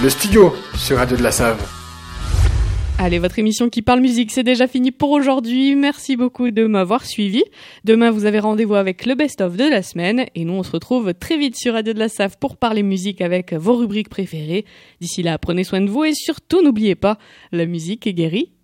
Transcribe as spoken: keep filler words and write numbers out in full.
le studio sur Radio de la Save. Allez, votre émission qui parle musique, c'est déjà fini pour aujourd'hui. Merci beaucoup de m'avoir suivi. Demain, vous avez rendez-vous avec le best-of de la semaine. Et nous, on se retrouve très vite sur Radio de la Save pour parler musique avec vos rubriques préférées. D'ici là, prenez soin de vous et surtout, n'oubliez pas, la musique est guérie.